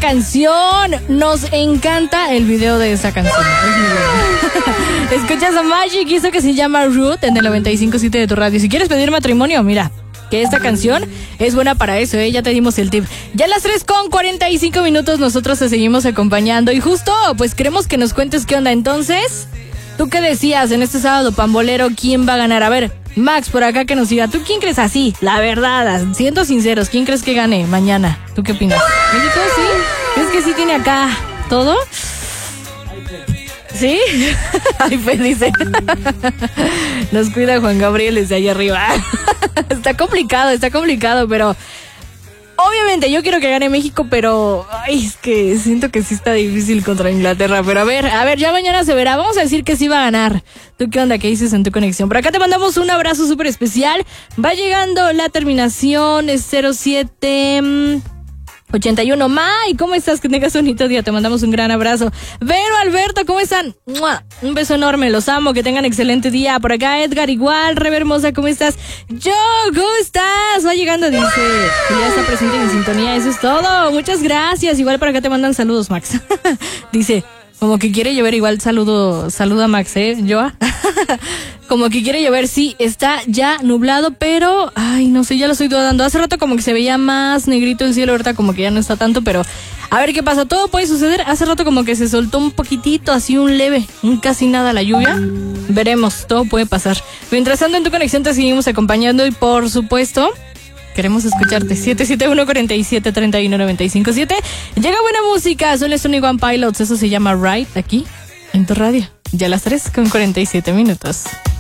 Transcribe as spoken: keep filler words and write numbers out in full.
canción. Nos encanta el video de esa canción. Es muy bueno. Escuchas a Magic y eso que se llama Root en el noventa y cinco punto siete de tu radio. Si quieres pedir matrimonio, mira, que esta canción es buena para eso, ¿eh? Ya te dimos el tip. Ya a las tres con cuarenta y cinco minutos nosotros te seguimos acompañando y justo, pues queremos que nos cuentes qué onda. Entonces, ¿tú qué decías en este sábado pambolero? ¿Quién va a ganar? A ver, Max, por acá que nos diga, ¿tú quién crees así? La verdad, siendo sinceros, ¿quién crees que gane mañana? ¿Tú qué opinas? ¿México sí? ¿Crees que sí tiene acá todo? ¿Sí? Ay, pues dice. Nos cuida Juan Gabriel desde allá arriba. Está complicado, está complicado, pero obviamente yo quiero que gane México, pero ay, es que siento que sí está difícil contra Inglaterra. Pero a ver, a ver, ya mañana se verá. Vamos a decir que sí va a ganar. ¿Tú qué onda? ¿Qué dices en tu conexión? Por acá te mandamos un abrazo súper especial. Va llegando la terminación cero siete ochenta y uno. May, ¿cómo estás? Que tengas un bonito día. Te mandamos un gran abrazo. Vero, Alberto, ¿cómo están? ¡Mua! Un beso enorme. Los amo. Que tengan excelente día. Por acá, Edgar, igual. Rebe hermosa, ¿cómo estás? Yo, ¿cómo estás? Va llegando, dice. Que ya está presente en sintonía. Eso es todo. Muchas gracias. Igual por acá te mandan saludos, Max. Dice, como que quiere llover. Igual saludo, saluda Max, ¿eh? Yo. Como que quiere llover, sí, está ya nublado, pero, ay, no sé, ya lo estoy dudando. Hace rato como que se veía más negrito el cielo, ahorita como que ya no está tanto, pero a ver qué pasa, todo puede suceder. Hace rato como que se soltó un poquitito, así un leve, un casi nada la lluvia. Veremos, todo puede pasar. Mientras tanto, en tu conexión te seguimos acompañando y, por supuesto, queremos escucharte. siete siete uno, cuatro siete, tres uno, nueve cinco siete. Llega buena música, son Sony One Pilots, eso se llama Ride, aquí, en tu radio. Ya a las tres con cuarenta y siete minutos.